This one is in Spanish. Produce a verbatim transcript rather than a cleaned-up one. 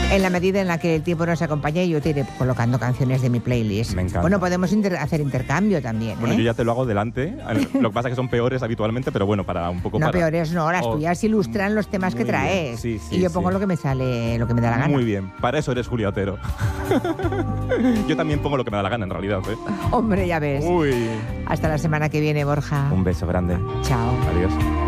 En la medida en la que el tiempo nos acompañe, yo te iré colocando canciones de mi playlist. Me encanta. Bueno, podemos inter- hacer intercambio también, Bueno, ¿eh? yo ya te lo hago delante. Lo que pasa es que son peores habitualmente, pero bueno, para un poco No, para... peores no, las Oh, tuyas ilustran los temas que muy bien. traes. Sí, sí, y yo sí. pongo lo que me sale, lo que me da la gana. Muy bien, para eso eres Julia Otero. Yo también pongo lo que me da la gana, en realidad, ¿eh? Hombre, ya ves. Uy. Hasta la semana que viene, Borja. Un beso grande. Chao. Adiós.